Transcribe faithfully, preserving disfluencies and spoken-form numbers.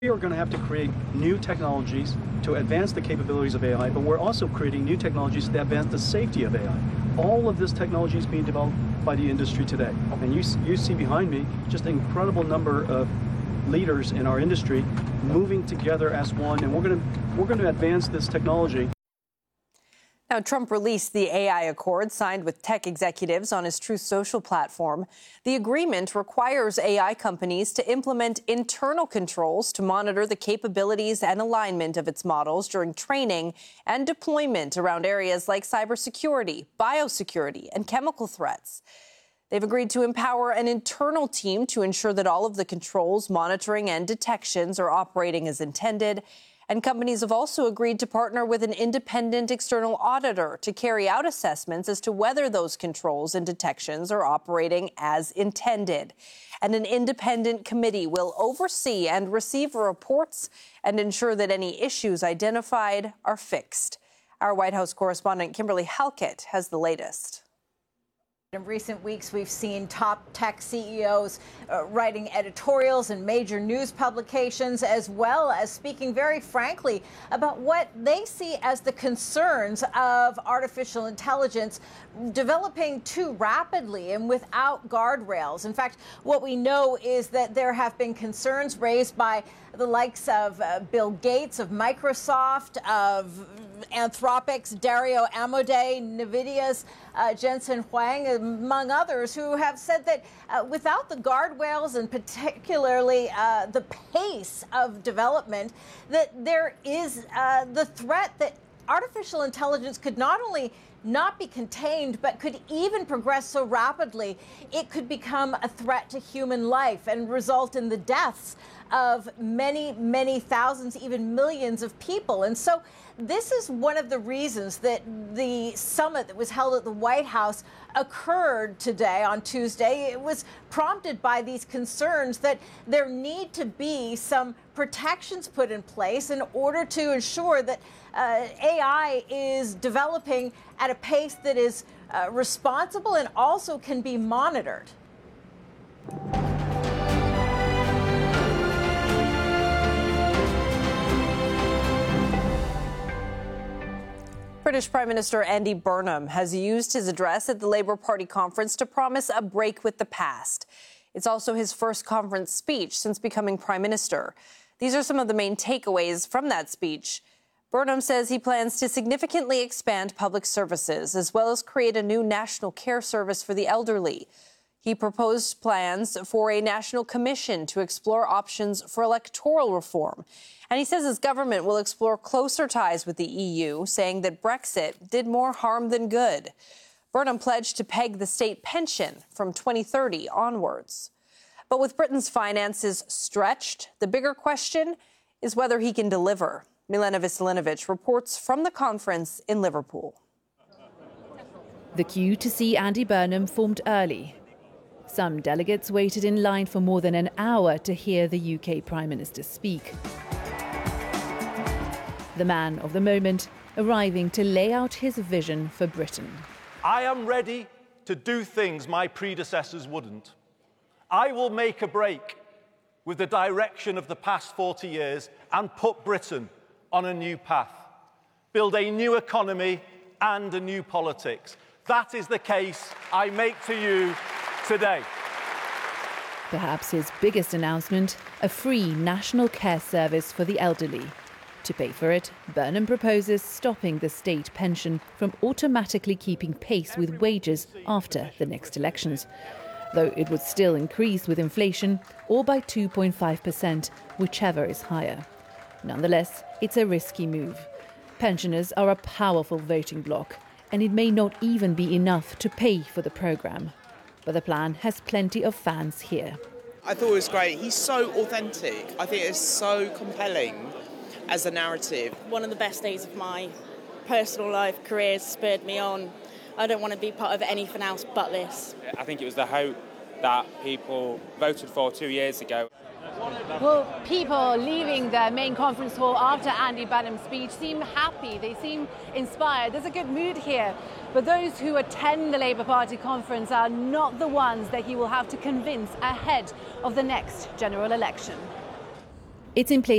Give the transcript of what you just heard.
We are going to have to create new technologies to advance the capabilities of A I, but we're also creating new technologies to advance the safety of A I. All of this technology is being developed by the industry today. And you, you see behind me just an incredible number of leaders in our industry moving together as one, and we're going to, we're going to advance this technology. Now, Trump released the A I Accord signed with tech executives on his Truth Social platform. The agreement requires A I companies to implement internal controls to monitor the capabilities and alignment of its models during training and deployment around areas like cybersecurity, biosecurity, and chemical threats. They've agreed to empower an internal team to ensure that all of the controls, monitoring, and detections are operating as intended. And companies have also agreed to partner with an independent external auditor to carry out assessments as to whether those controls and detections are operating as intended. And an independent committee will oversee and receive reports and ensure that any issues identified are fixed. Our White House correspondent Kimberly Halkett has the latest. In recent weeks, we've seen top tech C E Os uh, writing editorials in major news publications, as well as speaking very frankly about what they see as the concerns of artificial intelligence developing too rapidly and without guardrails. In fact, what we know is that there have been concerns raised by the likes of uh, Bill Gates, of Microsoft, of Anthropic's Dario Amodei, NVIDIA's uh, Jensen Huang, among others, who have said that uh, without the guardrails and particularly uh, the pace of development, that there is uh, the threat that artificial intelligence could not only not be contained, but could even progress so rapidly, it could become a threat to human life and result in the deaths of many, many thousands, even millions of people. And so this is one of the reasons that the summit that was held at the White House occurred today on Tuesday. It was prompted by these concerns that there need to be some protections put in place in order to ensure that uh, A I is developing at a pace that is uh, responsible and also can be monitored. British Prime Minister Andy Burnham has used his address at the Labour Party conference to promise a break with the past. It's also his first conference speech since becoming Prime Minister. These are some of the main takeaways from that speech. Burnham says he plans to significantly expand public services, as well as create a new national care service for the elderly. He proposed plans for a national commission to explore options for electoral reform. And he says his government will explore closer ties with the E U, saying that Brexit did more harm than good. Burnham pledged to peg the state pension from twenty thirty onwards. But with Britain's finances stretched, the bigger question is whether he can deliver. Milena Veselinovic reports from the conference in Liverpool. The queue to see Andy Burnham formed early. Some delegates waited in line for more than an hour to hear the U K Prime Minister speak. The man of the moment arriving to lay out his vision for Britain. I am ready to do things my predecessors wouldn't. I will make a break with the direction of the past forty years and put Britain on a new path. Build a new economy and a new politics. That is the case I make to you today. Perhaps his biggest announcement, a free national care service for the elderly. To pay for it, Burnham proposes stopping the state pension from automatically keeping pace with wages after the next elections, though it would still increase with inflation or by two point five percent, whichever is higher. Nonetheless, it's a risky move. Pensioners are a powerful voting bloc, and it may not even be enough to pay for the programme. But the plan has plenty of fans here. I thought it was great. He's so authentic. I think it's so compelling as a narrative. One of the best days of my personal life, career, spurred me on. I don't want to be part of anything else but this. I think it was the hope that people voted for two years ago. Well, people leaving the main conference hall after Andy Burnham's speech seem happy. They seem inspired. There's a good mood here. But those who attend the Labour Party conference are not the ones that he will have to convince ahead of the next general election. It's in place.